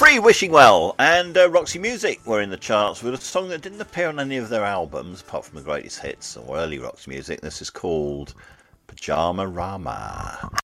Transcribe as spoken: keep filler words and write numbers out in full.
Free Wishing Well and uh, Roxy Music were in the charts with a song that didn't appear on any of their albums apart from the greatest hits or early Roxy Music. This is called Pajama Rama.